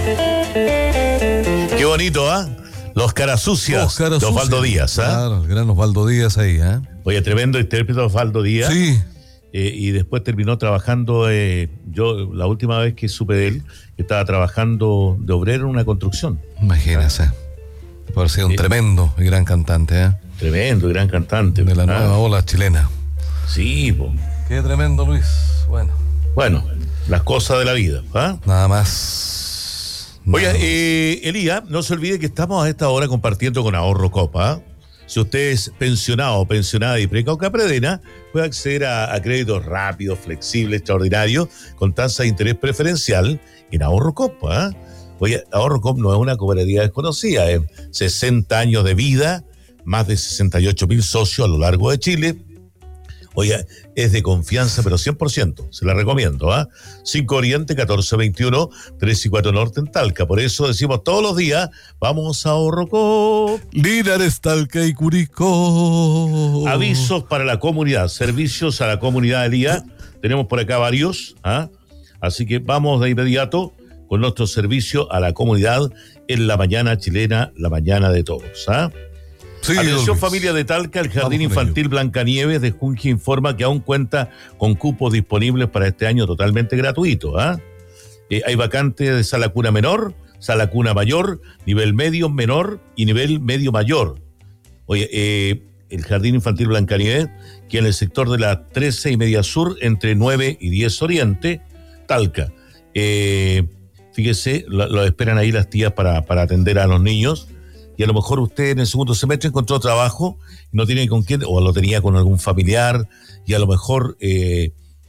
Qué bonito, ¿ah? Los caras sucias de Osvaldo Díaz, ¿ah? Claro, el gran Osvaldo Díaz ahí, ¿ah? Oye, tremendo intérprete Osvaldo Díaz. Sí. Y después terminó trabajando, yo la última vez que supe de él, que estaba trabajando de obrero en una construcción. Imagínese. Por ser un tremendo y gran cantante, ¿eh? Tremendo y gran cantante. De la nueva ola chilena. Sí, po. Qué tremendo, Luis. Bueno, las cosas de la vida, ¿ah? Nada más. Oye, Elías, no se olvide que estamos a esta hora compartiendo con Ahorro Copa. Si usted es pensionado o pensionada y Precauca Predena, puede acceder a créditos rápidos, flexibles, extraordinarios, con tasa de interés preferencial en Ahorro Copa. Oye, Ahorro Copa no es una cooperativa desconocida, es 60 años de vida, más de 68.000 socios a lo largo de Chile. Oye, es de confianza, pero 100%, se la recomiendo, ¿ah? 5 Oriente, 1421, 3 y 4 Norte en Talca. Por eso decimos todos los días, vamos a Ahorro Coop. Linares, Talca y Curicó. Avisos para la comunidad, servicios a la comunidad, Elías. Tenemos por acá varios, ¿ah? Así que vamos de inmediato con nuestro servicio a la comunidad en la mañana chilena, la mañana de todos, ¿ah? Sí, atención familia de Talca, el Jardín Infantil Blancanieves de Junji informa que aún cuenta con cupos disponibles para este año totalmente gratuito. Hay vacantes de sala cuna menor, sala cuna mayor, nivel medio menor y nivel medio mayor. Oye, el Jardín Infantil Blancanieves, que en el sector de la 13 y media sur, entre 9 y 10 oriente, Talca. Fíjese, lo esperan ahí las tías para atender a los niños. Y a lo mejor usted en el segundo semestre encontró trabajo y no tiene con quién, o lo tenía con algún familiar, y a lo mejor, el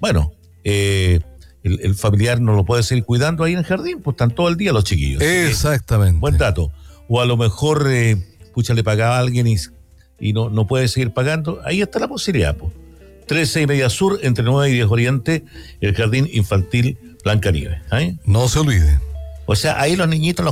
familiar no lo puede seguir cuidando ahí en el jardín, pues están todo el día los chiquillos. Exactamente. Buen dato. O a lo mejor, le pagaba a alguien y no puede seguir pagando. Ahí está la posibilidad, pues. 13 y media sur, entre 9 y 10 oriente, el Jardín Infantil Blancanieves. No se olvide. O sea, ahí los niñitos